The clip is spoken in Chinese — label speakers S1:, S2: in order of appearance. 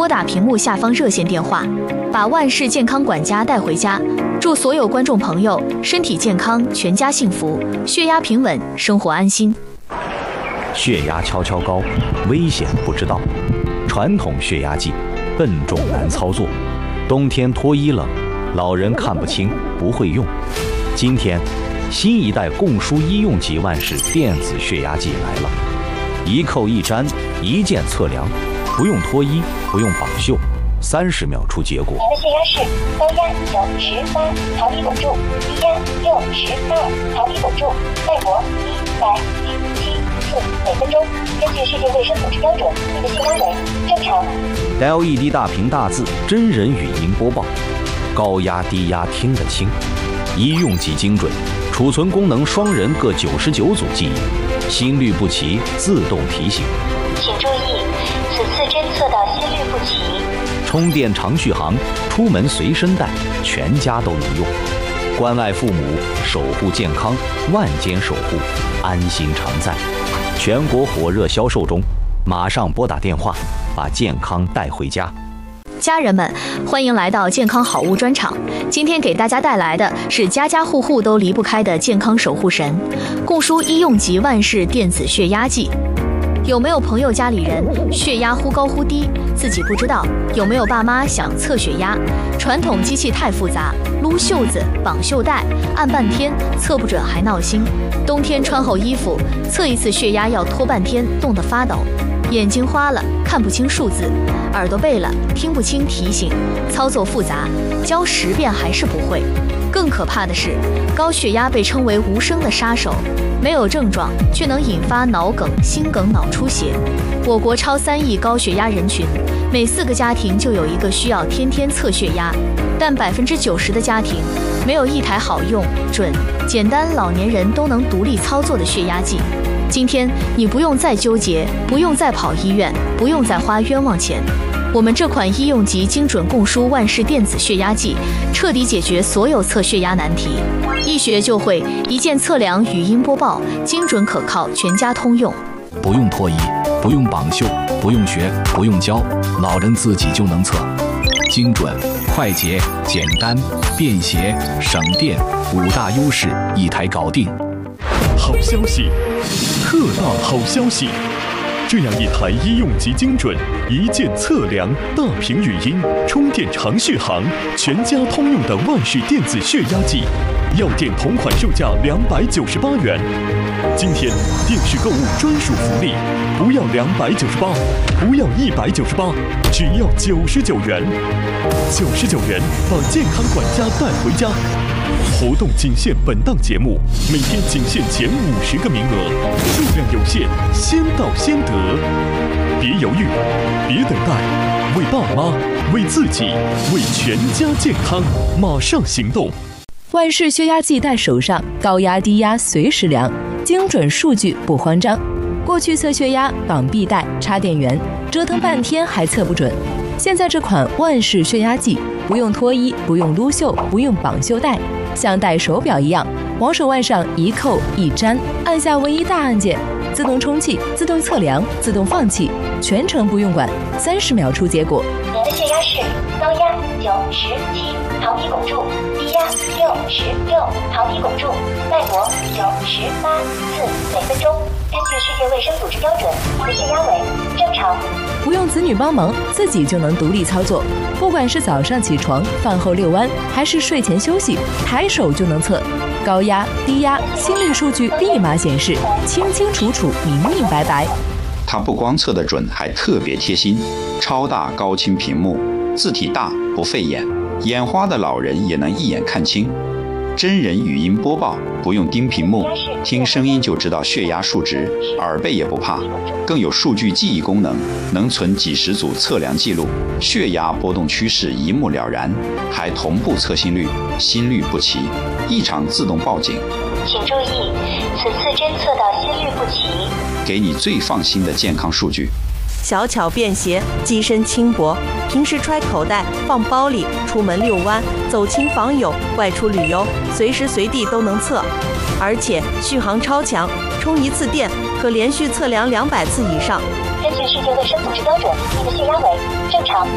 S1: 打屏幕下方热线电话，把万事健康管家带回家。祝所有观众朋友身体健康，全家幸福，血压平稳，生活安心。
S2: 血压悄悄高，危险不知道。传统血压计笨重难操作，冬天脱衣冷，老人看不清不会用。今天新一代共舒医用级万氏电子血压计来了，一扣一粘，一键测量，不用脱衣，不用绑袖，30秒出结果。
S3: 您的血压是高压98，桃皮汞柱，低压62，桃皮汞柱，脉搏117.4每分钟。根据世界卫生组织标准，您的血压为正常。
S2: LED 大屏大字，真人语音播报，高压低压听得清，医用级精准，储存功能双人各99组记忆，心律不齐自动提醒。
S3: 请注意，此次侦测到心律不齐。
S2: 充电长续航，出门随身带，全家都能用。关爱父母，守护健康，万间守护，安心常在。全国火热销售中，马上拨打电话，把健康带回家。
S1: 家人们，欢迎来到健康好物专场。今天给大家带来的是家家户户都离不开的健康守护神——共舒医用级万氏电子血压计。有没有朋友家里人血压忽高忽低，自己不知道？有没有爸妈想测血压？传统机器太复杂，撸袖子、绑袖带，按半天测不准还闹心。冬天穿厚衣服，测一次血压要拖半天，冻得发抖。眼睛花了，看不清数字；耳朵背了，听不清提醒。操作复杂，教10遍还是不会。更可怕的是，高血压被称为无声的杀手，没有症状却能引发脑梗、心梗、脑出血。我国超3亿高血压人群，每4个家庭就有一个需要天天测血压，但90%的家庭没有一台好用、准、简单、老年人都能独立操作的血压计。今天你不用再纠结，不用再跑医院，不用再花冤枉钱。我们这款医用级精准共舒万氏电子血压计，彻底解决所有测血压难题，一学就会，一键测量，语音播报，精准可靠，全家通用。
S4: 不用脱衣，不用绑袖，不用学，不用教，老人自己就能测。精准、快捷、简单、便携、省电，5大优势一台搞定。
S5: 好消息，特大好消息！这样一台医用级精准、一键测量、大屏语音、充电长续航、全家通用的万氏电子血压计，药店同款售价298元。今天电视购物专属福利，不要298，不要198，只要99元。99元把健康管家带回家。活动仅限本档节目，每天仅限前50个名额，数量有限，先到先得。别犹豫，别等待，为爸妈，为自己，为全家健康，马上行动！
S6: 万氏血压计在手上，高压低压随时量，精准数据不慌张。过去测血压绑臂带、插电源，折腾半天还测不准。现在这款万氏血压计，不用脱衣，不用撸袖，不用绑袖带，像戴手表一样，往手腕上一扣一粘，按下唯一大按键，自动充气、自动测量、自动放气，全程不用管，30秒出结果。
S3: 您的血压是高压97，桃皮汞柱，低压66，桃皮汞柱，脉搏98次每分钟。根据世界卫生组织标准，您的血压为正常。
S6: 不用子女帮忙，自己就能独立操作。不管是早上起床、饭后遛弯，还是睡前休息，抬手就能测。高压、低压、心率数据立马显示，清清楚楚、明明白白。
S7: 它不光测得准，还特别贴心，超大高清屏幕，字体大不费眼，眼花的老人也能一眼看清。真人语音播报，不用盯屏幕，听声音就知道血压数值，耳背也不怕。更有数据记忆功能，能存几十组测量记录，血压波动趋势一目了然，还同步测心率，心律不齐，异常自动报警。
S3: 请注意，此次侦测到心律不齐，
S7: 给你最放心的健康数据。
S8: 小巧便携，机身轻薄，平时揣口袋、放包里，出门遛弯、走亲访友、外出旅游，随时随地都能测。而且续航超强，充1次电可连续测量200次以上。
S3: 根据世界卫生组织标准，你的血压为正常。